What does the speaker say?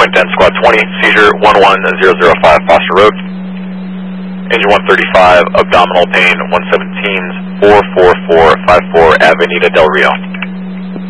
Joint 10, Squad 20, seizure 11005 Foster Road. Engine 135, abdominal pain 117, 44454 Avenida Del Rio.